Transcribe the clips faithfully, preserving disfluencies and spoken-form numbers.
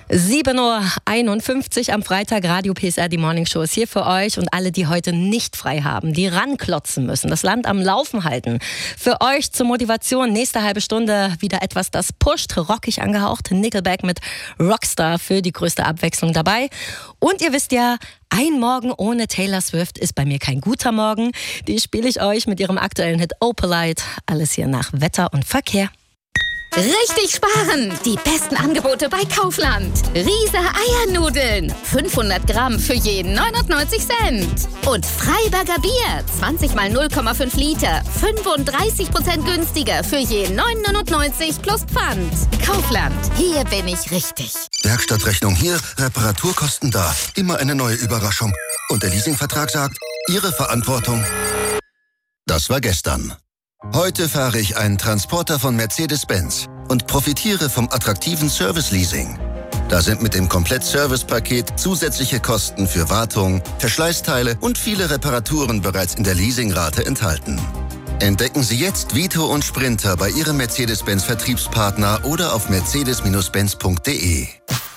sieben Uhr einundfünfzig am Freitag, Radio P S R, die Morning Show ist hier für euch und alle, die heute nicht frei haben, die ranklotzen müssen, das Land am Laufen halten. Für euch zur Motivation, nächste halbe Stunde wieder etwas, das pusht, rockig angehaucht, Nickelback mit Rockstar für die größte Abwechslung dabei. Und ihr wisst ja, ein Morgen ohne Taylor Swift ist bei mir kein guter Morgen. Die spiele ich euch mit ihrem aktuellen Hit Opalite. Alles hier nach Wetter und Verkehr. Richtig sparen! Die besten Angebote bei Kaufland. Riese Eiernudeln. fünfhundert Gramm für jeden neunundneunzig Cent. Und Freiberger Bier. zwanzig mal null Komma fünf Liter. fünfunddreißig Prozent günstiger für jeden neun neunundneunzig plus Pfand. Kaufland. Hier bin ich richtig. Werkstattrechnung hier, Reparaturkosten da. Immer eine neue Überraschung. Und der Leasingvertrag sagt, Ihre Verantwortung. Das war gestern. Heute fahre ich einen Transporter von Mercedes-Benz und profitiere vom attraktiven Service-Leasing. Da sind mit dem Komplett-Service-Paket zusätzliche Kosten für Wartung, Verschleißteile und viele Reparaturen bereits in der Leasingrate enthalten. Entdecken Sie jetzt Vito und Sprinter bei Ihrem Mercedes-Benz-Vertriebspartner oder auf mercedes Benz punkt de.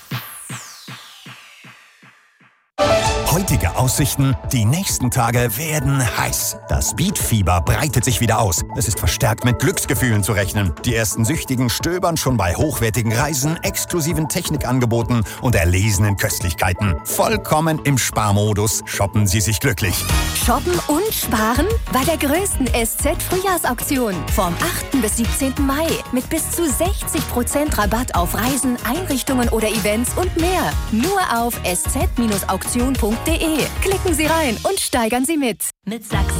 Heutige Aussichten, die nächsten Tage werden heiß. Das Beatfieber breitet sich wieder aus. Es ist verstärkt mit Glücksgefühlen zu rechnen. Die ersten Süchtigen stöbern schon bei hochwertigen Reisen, exklusiven Technikangeboten und erlesenen Köstlichkeiten. Vollkommen im Sparmodus shoppen Sie sich glücklich. Shoppen und sparen bei der größten S Z-Frühjahrsauktion vom achten bis siebzehnten Mai mit bis zu sechzig Prozent Rabatt auf Reisen, Einrichtungen oder Events und mehr. Nur auf s z Bindestrich auktion punkt de. Klicken Sie rein und steigern Sie mit. Mit Sachsen